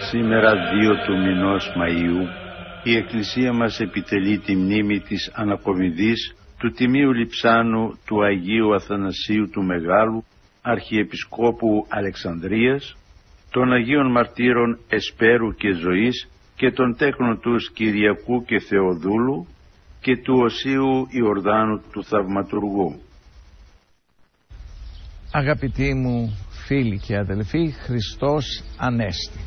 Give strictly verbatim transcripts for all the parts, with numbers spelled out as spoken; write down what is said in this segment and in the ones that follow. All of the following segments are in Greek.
Σήμερα δύο του μηνός Μαΐου η Εκκλησία μας επιτελεί τη μνήμη της ανακομιδής του Τιμίου Λειψάνου του Αγίου Αθανασίου του Μεγάλου, Αρχιεπισκόπου Αλεξανδρίας, των Αγίων Μαρτύρων Εσπέρου και Ζωής και των τέκνων τους Κυριακού και Θεοδούλου και του Οσίου Ιορδάνου του Θαυματουργού. Αγαπητοί μου φίλοι και αδελφοί, Χριστός Ανέστη.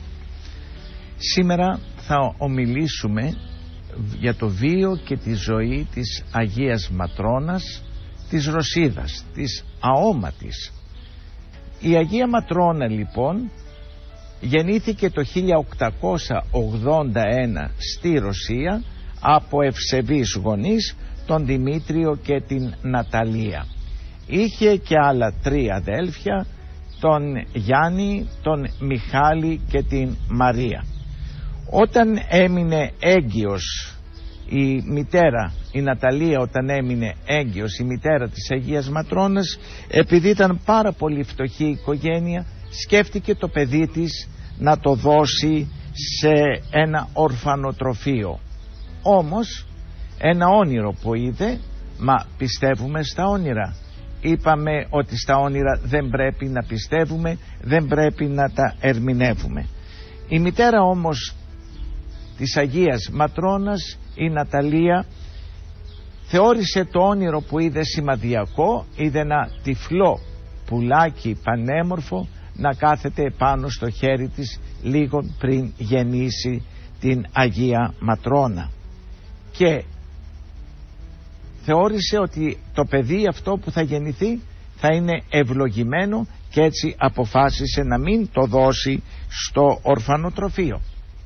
Σήμερα θα ομιλήσουμε για το βίο και τη ζωή της Αγίας Ματρώνας της Ρωσίδας, της αόματης. Η Αγία Ματρώνα λοιπόν γεννήθηκε το χίλια οκτακόσια ογδόντα ένα στη Ρωσία από ευσεβείς γονείς, τον Δημήτριο και την Ναταλία. Είχε και άλλα τρία αδέλφια, τον Γιάννη, τον Μιχάλη και την Μαρία. Όταν έμεινε έγκυος η μητέρα, η Ναταλία, όταν έμεινε έγκυος η μητέρα της Αγίας Ματρώνας, επειδή ήταν πάρα πολύ φτωχή η οικογένεια, σκέφτηκε το παιδί της να το δώσει σε ένα ορφανοτροφείο. Όμως ένα όνειρο που είδε, μα πιστεύουμε στα όνειρα. Είπαμε ότι στα όνειρα δεν πρέπει να πιστεύουμε, δεν πρέπει να τα ερμηνεύουμε. Η μητέρα όμως της Αγίας Ματρώνας, η Ναταλία, θεώρησε το όνειρο που είδε σημαδιακό. Είδε ένα τυφλό πουλάκι πανέμορφο να κάθεται πάνω στο χέρι της λίγο πριν γεννήσει την Αγία Ματρώνα, και θεώρησε ότι το παιδί αυτό που θα γεννηθεί θα είναι ευλογημένο, και έτσι αποφάσισε να μην το δώσει στο ορφανοτροφείο.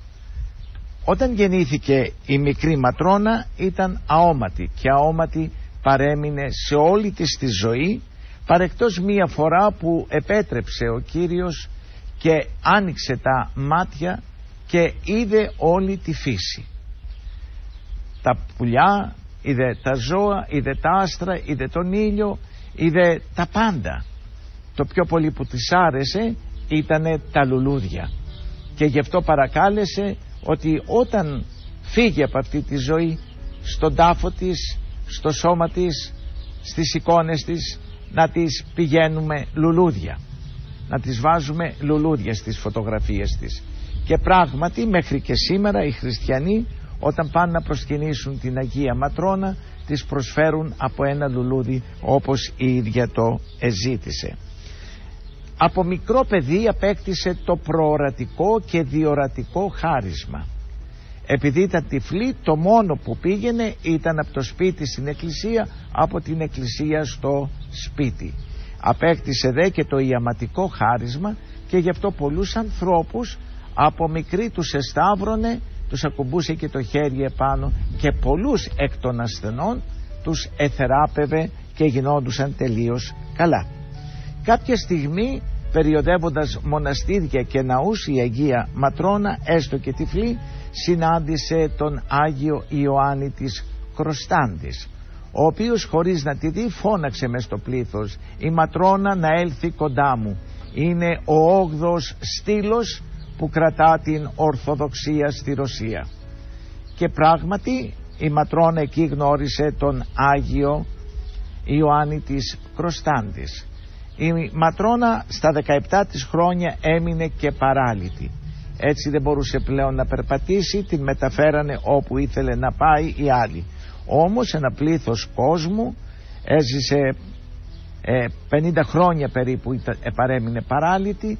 Όταν γεννήθηκε η μικρή Ματρώνα ήταν αόματη, και αόματη παρέμεινε σε όλη της τη ζωή, παρεκτός μία φορά που επέτρεψε ο Κύριος και άνοιξε τα μάτια και είδε όλη τη φύση. Τα πουλιά, είδε τα ζώα, είδε τα άστρα, είδε τον ήλιο, είδε τα πάντα. Το πιο πολύ που της άρεσε ήτανε τα λουλούδια, και γι' αυτό παρακάλεσε ότι όταν φύγει από αυτή τη ζωή, στον τάφο της, στο σώμα της, στις εικόνες της, να τις πηγαίνουμε λουλούδια, να τις βάζουμε λουλούδια στις φωτογραφίες της. Και πράγματι μέχρι και σήμερα οι χριστιανοί, όταν πάνε να προσκυνήσουν την Αγία Ματρώνα, της προσφέρουν από ένα λουλούδι, όπως η ίδια το εζήτησε. Από μικρό παιδί απέκτησε το προορατικό και διορατικό χάρισμα. Επειδή ήταν τυφλή, το μόνο που πήγαινε ήταν από το σπίτι στην εκκλησία, από την εκκλησία στο σπίτι. Απέκτησε δε και το ιαματικό χάρισμα, και γι' αυτό πολλούς ανθρώπους από μικρή τους εσταύρωνε, τους ακουμπούσε και το χέρι επάνω, και πολλούς εκ των ασθενών τους εθεράπευε και γινόντουσαν τελείως καλά. Κάποια στιγμή, περιοδεύοντας μοναστήρια και ναούς, η Αγία Ματρώνα, έστω και τυφλή, συνάντησε τον Άγιο Ιωάννη της Κροστάντης, ο οποίος χωρίς να τη δει φώναξε μες στο πλήθος: «Η Ματρώνα να έλθει κοντά μου, είναι ο όγδοος στήλος που κρατά την Ορθοδοξία στη Ρωσία». Και πράγματι η Ματρώνα εκεί γνώρισε τον Άγιο Ιωάννη της Κροστάντης. Η Ματρώνα στα δεκαεπτά της χρόνια έμεινε και παράλυτη. Έτσι δεν μπορούσε πλέον να περπατήσει, την μεταφέρανε όπου ήθελε να πάει η άλλη. Όμως ένα πλήθος κόσμου, έζησε ε, πενήντα χρόνια περίπου ε, παρέμεινε παράλυτη.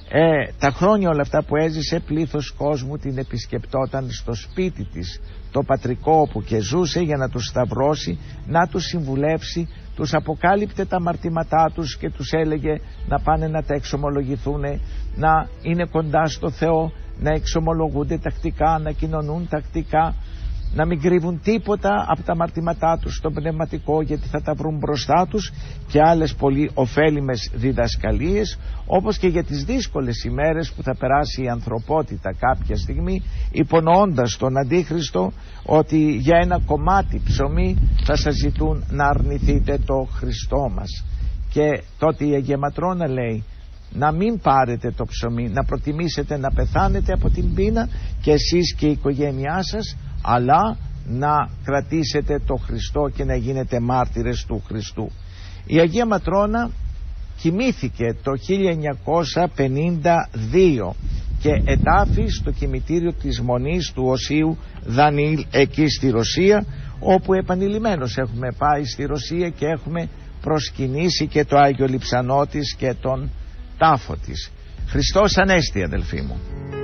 Ε, τα χρόνια όλα αυτά που έζησε, πλήθος κόσμου την επισκεπτόταν στο σπίτι της, το πατρικό όπου και ζούσε, για να τους σταυρώσει, να τους συμβουλεύσει. Τους αποκάλυπτε τα αμαρτήματά τους και τους έλεγε να πάνε να τα εξομολογηθούν, να είναι κοντά στο Θεό, να εξομολογούνται τακτικά, να κοινωνούν τακτικά, να μην κρύβουν τίποτα από τα αμαρτήματά τους στο πνευματικό, γιατί θα τα βρουν μπροστά τους, και άλλες πολύ ωφέλιμες διδασκαλίες, όπως και για τις δύσκολες ημέρες που θα περάσει η ανθρωπότητα κάποια στιγμή, υπονοώντας τον Αντίχριστο ότι για ένα κομμάτι ψωμί θα σας ζητούν να αρνηθείτε το Χριστό μας. Και τότε η Αγία Ματρώνα λέει: να μην πάρετε το ψωμί, να προτιμήσετε να πεθάνετε από την πείνα και εσείς και η οικογένειά σας, αλλά να κρατήσετε το Χριστό και να γίνετε μάρτυρες του Χριστού. Η Αγία Ματρόνα κοιμήθηκε το χίλια εννιακόσια πενήντα δύο και ετάφη στο κημητήριο της Μονής του Οσίου Δανιήλ εκεί στη Ρωσία, όπου επανειλημμένως έχουμε πάει στη Ρωσία και έχουμε προσκυνήσει και το Άγιο Λειψανό της και τον τάφο της. Χριστός Ανέστη, αδελφοί μου.